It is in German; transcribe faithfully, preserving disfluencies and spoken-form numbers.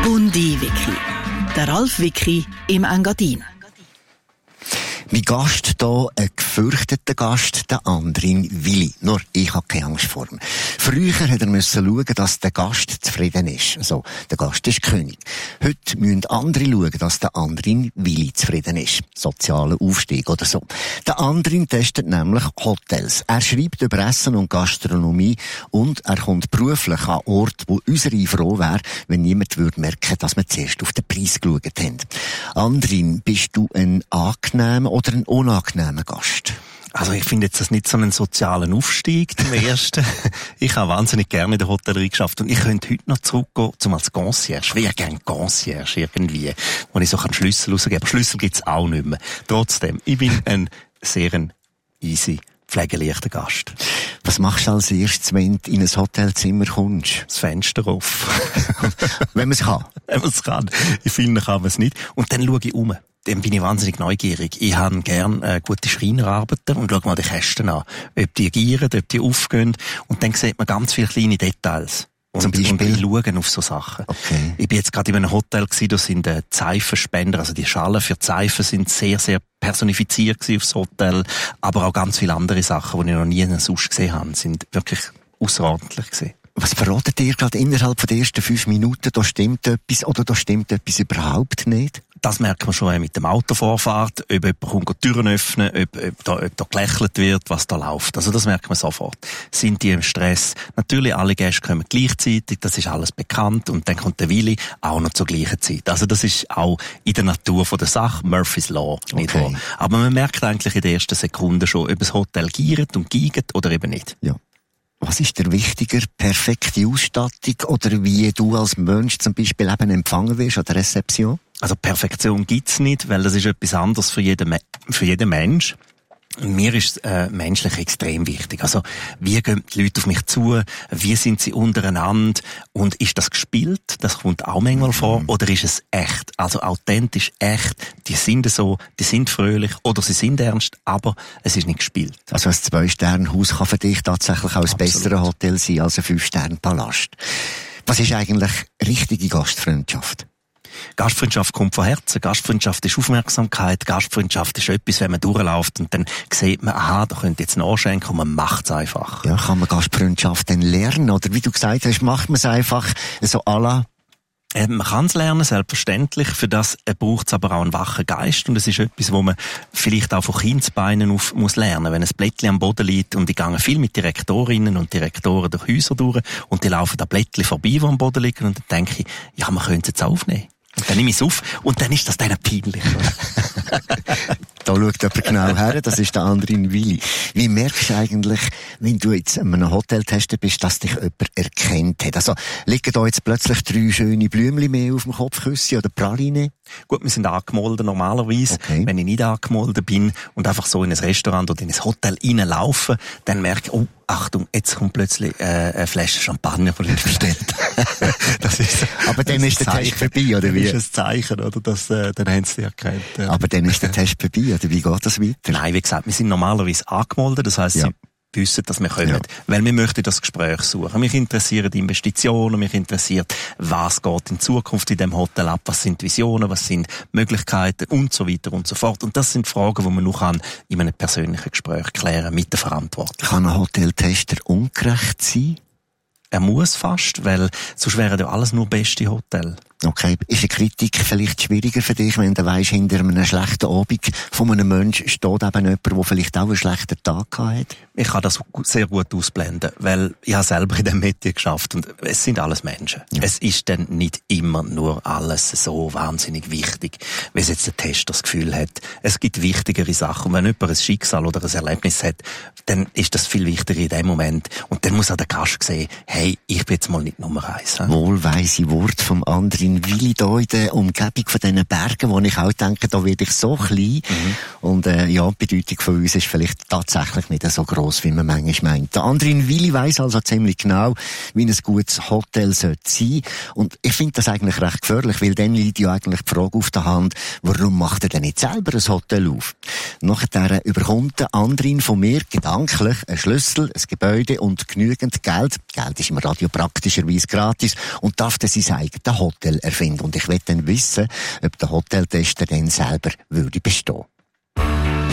Bundi-Wiki. Der Ralf Wiki im Engadin. Mein Gast hier, ein gefürchteter Gast, der Andrin Willi. Nur, ich habe keine Angst vor ihm. Früher musste er schauen, dass der Gast zufrieden ist. Also, der Gast ist König. Heute müssen andere schauen, dass der Andrin Willi zufrieden ist. Sozialer Aufstieg oder so. Der Andrin testet nämlich Hotels. Er schreibt über Essen und Gastronomie und er kommt beruflich an Orte, wo unsere froh wäre, wenn niemand würde merken, dass wir zuerst auf den Preis geschaut haben. Andrin, bist du ein angenehmer oder ein unangenehmer Gast? Also ich finde jetzt das nicht so einen sozialen Aufstieg zum Ersten. Ich habe wahnsinnig gerne in der Hotellerie geschafft und ich könnte heute noch zurückgehen zum als Concierge. Ich wäre gerne Concierge irgendwie, wo ich so einen Schlüssel rausgeben kann. Schlüssel gibt's auch nicht mehr. Trotzdem, ich bin ein sehr ein easy, pflegeleichter Gast. Was machst du als erstes, wenn du in ein Hotelzimmer kommst? Das Fenster auf. Wenn man es kann. Wenn man es kann. In vielen kann man es nicht. Und dann schaue ich um. Dann bin ich wahnsinnig neugierig. Ich habe gern äh, gute Schreinerarbeiter und schaue mal die Kästen an. Ob die gieren, ob die aufgehen. Und dann sieht man ganz viele kleine Details. Und, Zum Beispiel? Und ich schaue auf so Sachen. Okay. Ich bin jetzt gerade in einem Hotel gewesen, da sind äh, Seifenspender, also die Schalen für die Seifen sind sehr, sehr personifiziert gewesen aufs Hotel. Aber auch ganz viele andere Sachen, die ich noch nie sonst gesehen habe, sind wirklich außerordentlich gewesen. Was verratet ihr gerade innerhalb der ersten fünf Minuten? Da stimmt etwas oder da stimmt etwas überhaupt nicht? Das merkt man schon mit dem Autovorfahrt, ob jemand kommt, die Türen öffnen, ob, ob, da, ob da gelächelt wird, was da läuft. Also das merkt man sofort. Sind die im Stress? Natürlich, alle Gäste kommen gleichzeitig, das ist alles bekannt. Und dann kommt der Willi auch noch zur gleichen Zeit. Also das ist auch in der Natur von der Sache, Murphy's Law, nicht wahr? Okay. Aber man merkt eigentlich in der ersten Sekunde schon, ob das Hotel giert und giegt oder eben nicht. Ja. Was ist der wichtiger? Perfekte Ausstattung oder wie du als Mensch zum Beispiel eben empfangen wirst an der Rezeption? Also Perfektion gibt's nicht, weil das ist etwas anderes für jeden, für jeden Mensch. Und mir ist äh, menschlich extrem wichtig. Also, wie gehen die Leute auf mich zu? Wie sind sie untereinander? Und ist das gespielt? Das kommt auch manchmal vor. Mhm. Oder ist es echt? Also authentisch, echt. Die sind so, die sind fröhlich oder sie sind ernst, aber es ist nicht gespielt. Also ein Zwei-Sterne-Haus kann für dich tatsächlich auch ein Absolut. besseres Hotel sein als ein Fünf-Sterne-Palast. Was ist eigentlich richtige Gastfreundschaft? Gastfreundschaft kommt von Herzen. Gastfreundschaft ist Aufmerksamkeit. Gastfreundschaft ist etwas, wenn man durchläuft und dann sieht man, aha, da könnte jetzt nachschenken und man macht es einfach. Ja, kann man Gastfreundschaft dann lernen? Oder wie du gesagt hast, macht man es einfach so à la? Äh, man kann es lernen, selbstverständlich. Für das äh, braucht es aber auch einen wachen Geist. Und es ist etwas, wo man vielleicht auch von Kindsbeinen auf muss lernen. Wenn ein Blättchen am Boden liegt und ich gehe viel mit Direktorinnen und Direktoren durch Häuser durch und die laufen da Blättchen vorbei, die am Boden liegen und dann denke ich, ja, man könnte es jetzt aufnehmen. Und dann nehme ich es auf und dann ist das dann peinlich. Da schaut jemand genau her, das ist der Andrin Willi. Wie merkst du eigentlich, wenn du jetzt an einem Hoteltester bist, dass dich jemand erkennt hat? Also, liegen da jetzt plötzlich drei schöne Blümchen mehr auf dem Kopfküsschen oder Praline? Gut, wir sind angemolden normalerweise. Okay. Wenn ich nicht angemolden bin und einfach so in ein Restaurant oder in ein Hotel reinlaufe, dann merke ich, oh, Achtung, jetzt kommt plötzlich äh, eine Flasche Champagner von dir bestellt. Das ist, aber dann ist der Test vorbei, oder wie? Das ist ein Zeichen, oder? Das, äh, dann haben sie dich erkannt. Ja. Aber dann ist der Test vorbei, oder wie geht das weiter? Nein, wie gesagt, wir sind normalerweise angemeldet, das heisst, ja. sie wissen, dass wir kommen. Ja. Weil wir möchten das Gespräch suchen. Mich interessieren die Investitionen, mich interessiert, was geht in Zukunft in dem Hotel ab, was sind Visionen, was sind Möglichkeiten und so weiter und so fort. Und das sind Fragen, die man noch kann in einem persönlichen Gespräch klären mit der Verantwortung. Kann ein Hoteltester ungerecht sein? Er muss fast, weil sonst wären ja alles nur beste Hotel. Okay, ist eine Kritik vielleicht schwieriger für dich, wenn du weisst, hinter einem schlechten Abend von einem Menschen steht eben jemand, der vielleicht auch einen schlechten Tag gehabt hat? Ich kann das sehr gut ausblenden, weil ich habe selber in diesem Metier geschafft und es sind alles Menschen. Ja. Es ist dann nicht immer nur alles so wahnsinnig wichtig, wie es jetzt der Tester das Gefühl hat. Es gibt wichtigere Sachen. Und wenn jemand ein Schicksal oder ein Erlebnis hat, dann ist das viel wichtiger in dem Moment. Und dann muss auch der Gast sehen, hey, ich bin jetzt mal nicht Nummer eins. He? Wohlweise Wort vom Andrin Willi da in der Umgebung von diesen Bergen, wo ich auch denke, da werde ich so klein. Mhm. Und äh, ja, die Bedeutung von uns ist vielleicht tatsächlich nicht so groß. gross, wie man manchmal meint. Der Andrin Willi weiss also ziemlich genau, wie ein gutes Hotel sein sollte. Und ich finde das eigentlich recht gefährlich, weil dann liegt ja eigentlich die Frage auf der Hand, warum macht er denn nicht selber ein Hotel auf? Nachher überkommt der Andrin von mir gedanklich einen Schlüssel, ein Gebäude und genügend Geld. Geld ist im Radio praktischerweise gratis und darf dann sein eigenes Hotel erfinden. Und ich will dann wissen, ob der Hoteltester dann selber würde bestehen.